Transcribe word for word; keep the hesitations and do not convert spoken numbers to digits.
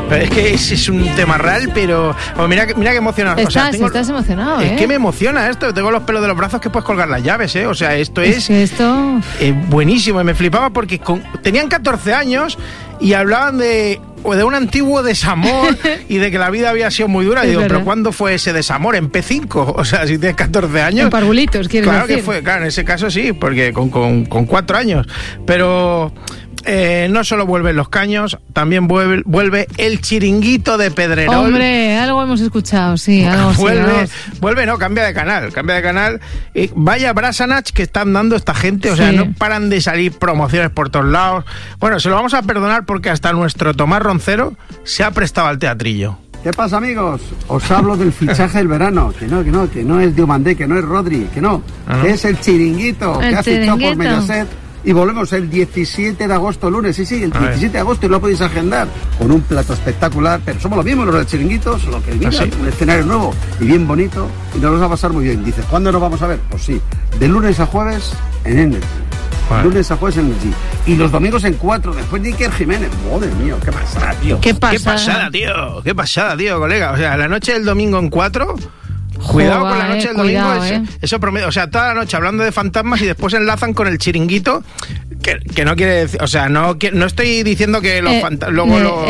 Pero es que es, es un tema real, pero oh, mira, mira que emocionado. Estás, o sea, tengo, estás emocionado, ¿eh? Es que me emociona esto. Tengo los pelos de los brazos que puedes colgar las llaves, ¿eh? O sea, esto es, es que esto... eh, buenísimo. Y me flipaba porque con, tenían catorce años y hablaban de... o de un antiguo desamor y de que la vida había sido muy dura. Y digo, ¿pero cuándo fue ese desamor? ¿En P cinco? O sea, si tienes catorce años... En Parvulitos, ¿quieres claro decir? Que fue, claro, en ese caso sí, porque con, con, con cuatro años. Pero... Eh, no solo vuelven los caños, también vuelve, vuelve el chiringuito de Pedrerol. Hombre, algo hemos escuchado, sí, algo vuelve, sí, vuelve, no, cambia de canal, cambia de canal. Eh, vaya Brasanach que están dando esta gente, o sí. sea, no paran de salir promociones por todos lados. Bueno, se lo vamos a perdonar porque hasta nuestro Tomás Roncero se ha prestado al teatrillo. ¿Qué pasa, amigos? Os hablo del fichaje del verano. Que no, que no, que no es Diomandé, que no es Rodri, que no, ¿Ah? que es el chiringuito El que ha fichado por chiringuito. Mediaset. Y volvemos el diecisiete de agosto, lunes, sí, sí, el diecisiete de agosto, y lo podéis agendar con un plato espectacular, pero somos los mismos los del chiringuito, solo que mira, ¿Ah, sí? un escenario nuevo y bien bonito, y nos lo va a pasar muy bien. Dices, ¿cuándo nos vamos a ver? Pues sí, de lunes a jueves en Energy. Vale. Lunes a jueves en Energy. Y los domingos en cuatro, después de Iker Jiménez. Madre mía, qué pasada, tío. ¿Qué pasa? Qué pasada, tío. Qué pasada, tío, colega. O sea, la noche del domingo en cuatro... Cuidado Joder, con la noche del domingo, cuidado, eso, eh. eso promedio, o sea, toda la noche hablando de fantasmas y después enlazan con el chiringuito, que, que no quiere decir, o sea, no, que, no estoy diciendo que los Eh, fantasmas, luego eh, los